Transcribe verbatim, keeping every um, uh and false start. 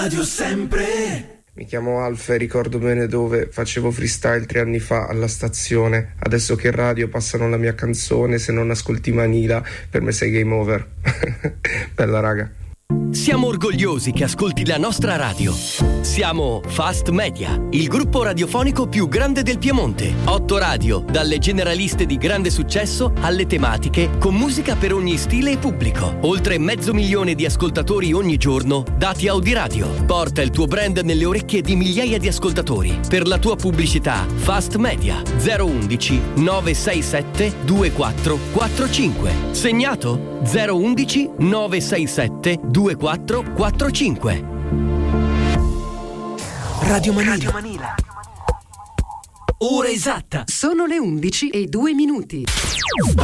radio sempre. Mi chiamo Alfa e ricordo bene dove facevo freestyle tre anni fa alla stazione. Adesso che in radio passano la mia canzone, se non ascolti Manila, per me sei game over. Bella raga. Siamo orgogliosi che ascolti la nostra radio. Siamo Fast Media, il gruppo radiofonico più grande del Piemonte. Otto radio, dalle generaliste di grande successo alle tematiche, con musica per ogni stile e pubblico. Oltre mezzo milione di ascoltatori ogni giorno, dati Audiradio. Porta il tuo brand nelle orecchie di migliaia di ascoltatori. Per la tua pubblicità, Fast Media zero undici nove sei sette due quattro quattro cinque. Segnato zero undici nove sei sette due quattro quattro cinque. Radio Manila. Radio Manila. Ora esatta. Sono le undici e due minuti.